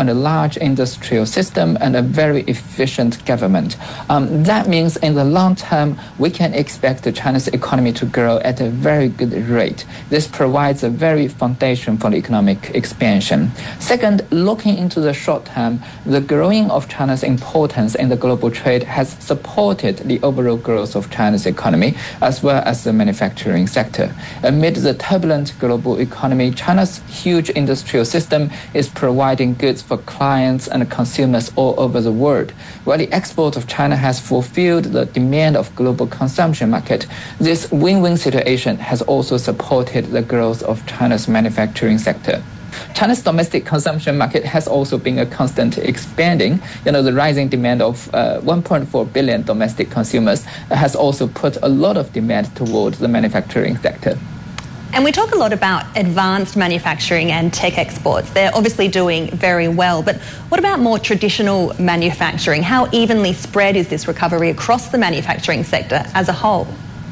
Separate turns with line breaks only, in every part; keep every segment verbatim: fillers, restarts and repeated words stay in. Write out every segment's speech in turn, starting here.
and a large industrial system and a very efficient government. Um, that means in the long term, we can expect China's economy to grow at a very good rate. This provides a very foundation for the economic expansion. Second, looking into the short term, the growing of China's importance in the global trade has supported the overall growth of China's economy as well as the manufacturing sector. Amid the turbulent global economy, China's huge industrial system is providing goods for clients and consumers all over the world. While the export of China has fulfilled the demand of global consumption market, this win-win situation has also supported the growth of China's manufacturing sector. China's domestic consumption market has also been a constant expanding. You know, the rising demand of uh, one point four billion domestic consumers has also put a lot of demand towards the manufacturing sector.
And we talk a lot about advanced manufacturing and tech exports. They're obviously doing very well, but what about more traditional manufacturing? How evenly spread is this recovery across the manufacturing sector as a whole?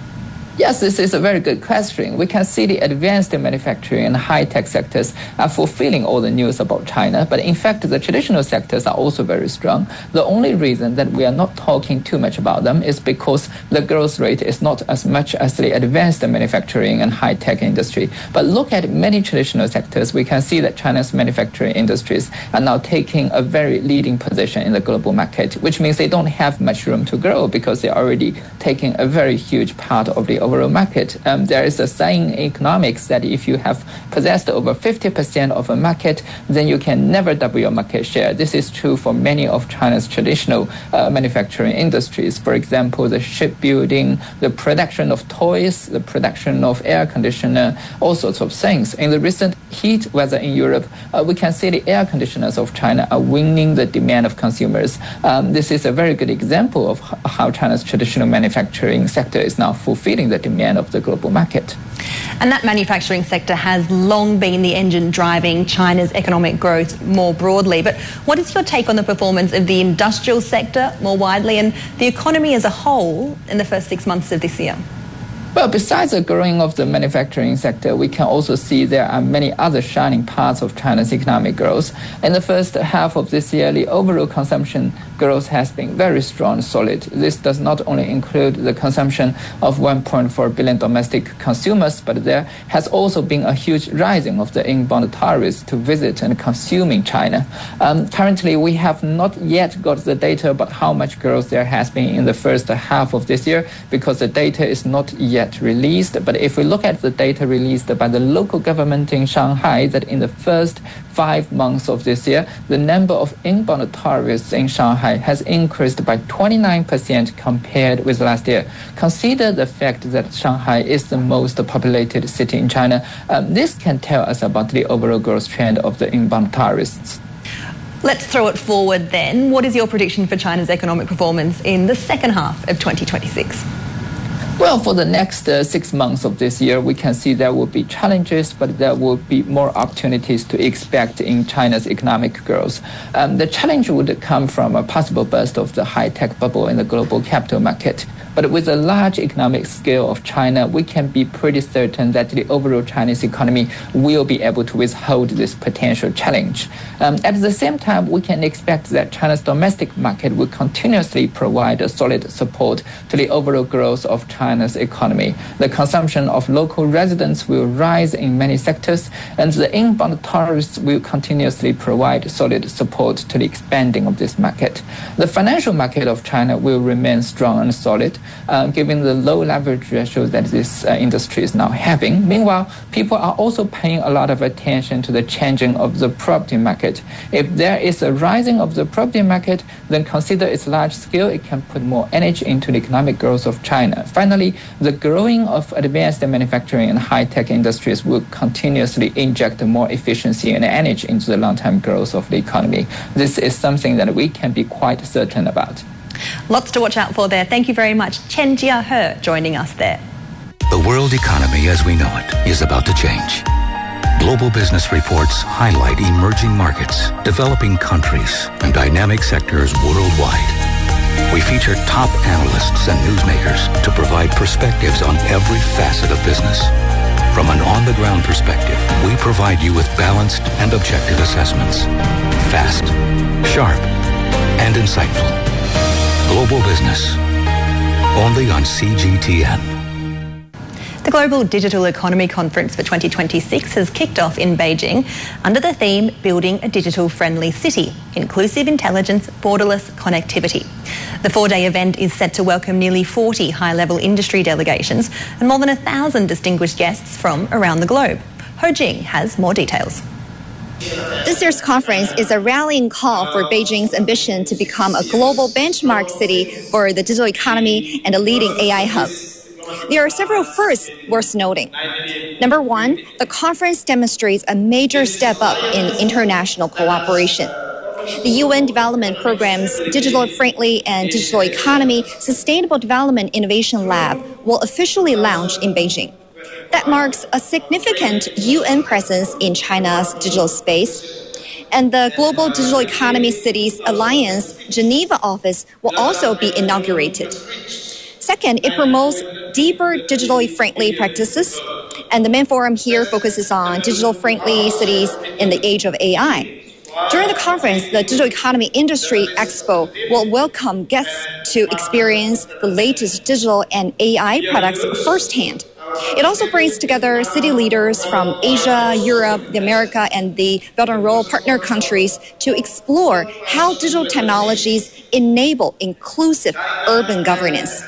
Yes, this is a very good question. We can see the advanced manufacturing and high-tech sectors are fulfilling all the news about China, but in fact, the traditional sectors are also very strong. The only reason that we are not talking too much about them is because the growth rate is not as much as the advanced manufacturing and high-tech industry. But look at many traditional sectors, we can see that China's manufacturing industries are now taking a very leading position in the global market, which means they don't have much room to grow because they're already taking a very huge part of the overall market. Um, there is a saying in economics that if you have possessed over fifty percent of a market, then you can never double your market share. This is true for many of China's traditional uh, manufacturing industries. For example, the shipbuilding, the production of toys, the production of air conditioner, all sorts of things. In the recent heat weather in Europe, uh, we can see the air conditioners of China are winning the demand of consumers. Um, this is a very good example of how China's traditional manufacturing sector is now fulfilling the demand of the global market.
And that manufacturing sector has long been the engine driving China's economic growth more broadly. But what is your take on the performance of the industrial sector more widely and the economy as a whole in the first six months of this year?
Well, besides the growing of the manufacturing sector, we can also see there are many other shining parts of China's economic growth. In the first half of this year, the overall consumption growth has been very strong and solid. This does not only include the consumption of one point four billion domestic consumers, but there has also been a huge rising of the inbound tourists to visit and consume in China. Um, currently, we have not yet got the data about how much growth there has been in the first half of this year because the data is not yet released. But if we look at the data released by the local government in Shanghai, that in the first five months of this year, the number of inbound tourists in Shanghai has increased by twenty-nine percent compared with last year. Consider the fact that Shanghai is the most populated city in China. Um, this can tell us about the overall growth trend of the inbound tourists.
Let's throw it forward then. What is your prediction for China's economic performance in the second half of twenty twenty-six?
Well, for the next uh, six months of this year, we can see there will be challenges, but there will be more opportunities to expect in China's economic growth. Um, the challenge would come from a possible burst of the high-tech bubble in the global capital market. But with the large economic scale of China, we can be pretty certain that the overall Chinese economy will be able to withhold this potential challenge. Um, at the same time, we can expect that China's domestic market will continuously provide a solid support to the overall growth of China's economy. The consumption of local residents will rise in many sectors, and the inbound tourists will continuously provide solid support to the expanding of this market. The financial market of China will remain strong and solid, Uh, given the low leverage ratio that this uh, industry is now having. Meanwhile, people are also paying a lot of attention to the changing of the property market. If there is a rising of the property market, then consider its large scale, it can put more energy into the economic growth of China. Finally, the growing of advanced manufacturing and high-tech industries will continuously inject more efficiency and energy into the long-term growth of the economy. This is something that we can be quite certain about.
Lots to watch out for there. Thank you very much. Chen Jia-he joining us there.
The world economy as we know it is about to change. Global business reports highlight emerging markets, developing countries, and dynamic sectors worldwide. We feature top analysts and newsmakers to provide perspectives on every facet of business. From an on-the-ground perspective, we provide you with balanced and objective assessments. Fast, sharp, and insightful. Global Business. Only on C G T N.
The Global Digital Economy Conference for twenty twenty-six has kicked off in Beijing under the theme Building a Digital-Friendly City, Inclusive Intelligence, Borderless Connectivity. The four-day event is set to welcome nearly forty high-level industry delegations and more than a thousand distinguished guests from around the globe. Ho Jing has more details.
This year's conference is a rallying call for Beijing's ambition to become a global benchmark city for the digital economy and a leading A I hub. There are several firsts worth noting. Number one, the conference demonstrates a major step up in international cooperation. The U N Development Programme's Digital Friendly and Digital Economy Sustainable Development Innovation Lab will officially launch in Beijing. That marks a significant U N presence in China's digital space. And the Global Digital Economy Cities Alliance Geneva office will also be inaugurated. Second, it promotes deeper digitally friendly practices, and the main forum here focuses on digital-friendly cities in the age of A I. During the conference, the Digital Economy Industry Expo will welcome guests to experience the latest digital and A I products firsthand. It also brings together city leaders from Asia, Europe, the America, and the Belt and Road partner countries to explore how digital technologies enable inclusive urban governance.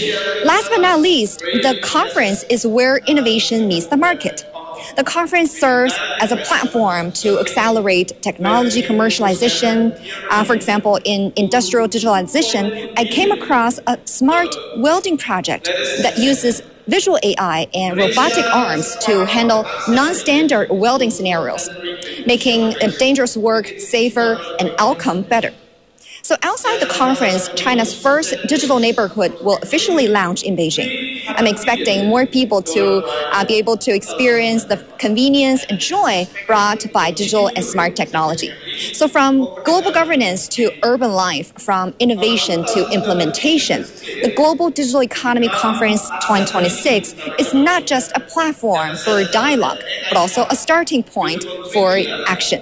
Last but not least, the conference is where innovation meets the market. The conference serves as a platform to accelerate technology commercialization. Uh, for example, in industrial digitalization, I came across a smart welding project that uses visual A I and robotic arms to handle non-standard welding scenarios, making dangerous work safer and outcome better. So outside the conference, China's first digital neighborhood will officially launch in Beijing. I'm expecting more people to uh, be able to experience the convenience and joy brought by digital and smart technology. So from global governance to urban life, from innovation to implementation, the Global Digital Economy Conference twenty twenty-six is not just a platform for dialogue, but also a starting point for action.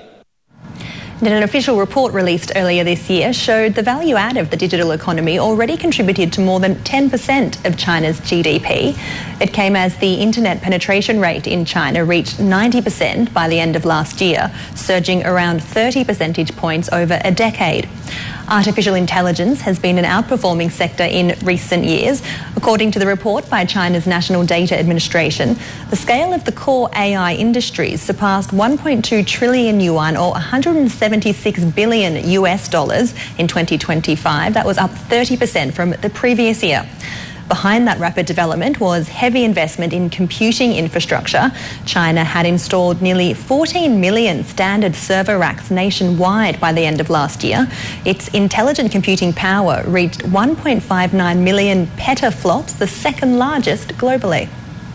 And an official report released earlier this year showed the value add of the digital economy already contributed to more than ten percent of China's G D P. It came as the internet penetration rate in China reached ninety percent by the end of last year, surging around thirty percentage points over a decade. Artificial intelligence has been an outperforming sector in recent years. According to the report by China's National Data Administration, the scale of the core A I industries surpassed one point two trillion yuan or one hundred seventy-six billion U S dollars in twenty twenty-five. That was up thirty percent from the previous year. Behind that rapid development was heavy investment in computing infrastructure. China had installed nearly fourteen million standard server racks nationwide by the end of last year. Its intelligent computing power reached one point five nine million petaflops, the second largest globally.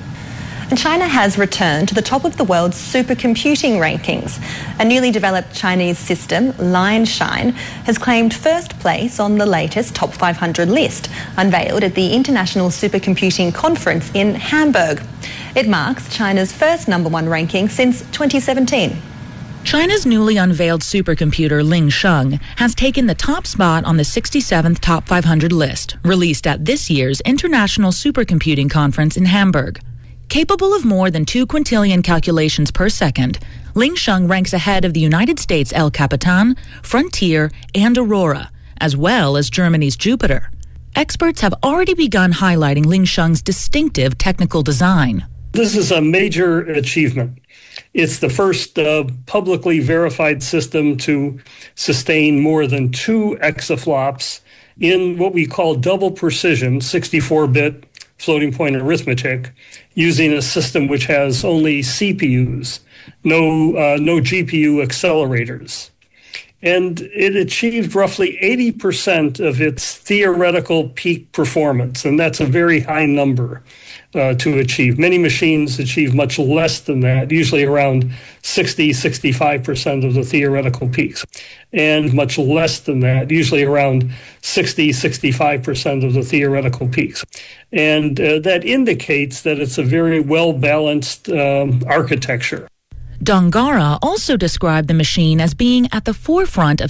And China has returned to the top of the world's supercomputing rankings. A newly developed Chinese system, Lineshine, has claimed first place on the latest top five hundred list, unveiled at the International Supercomputing Conference in Hamburg. It marks China's first number one ranking since twenty seventeen.
China's newly unveiled supercomputer Lineshine has taken the top spot on the sixty-seventh Top five hundred list, released at this year's International Supercomputing Conference in Hamburg. Capable of more than two quintillion calculations per second, Lineshine ranks ahead of the United States' El Capitan, Frontier, and Aurora, as well as Germany's Jupiter. Experts have already begun highlighting Lineshine's distinctive technical design.
This is a major achievement. It's the first uh, publicly verified system to sustain more than two exaflops in what we call double precision, sixty-four bit floating point arithmetic, using a system which has only C P Us, no uh, no G P U accelerators. and it achieved roughly eighty percent of its theoretical peak performance, and that's a very high number uh, to achieve. Many machines achieve much less than that, usually around sixty, sixty-five percent of the theoretical peaks, and much less than that, usually around sixty, sixty-five percent of the theoretical peaks. And uh, that indicates that it's a very well-balanced um, architecture.
Dongara also described the machine as being at the forefront of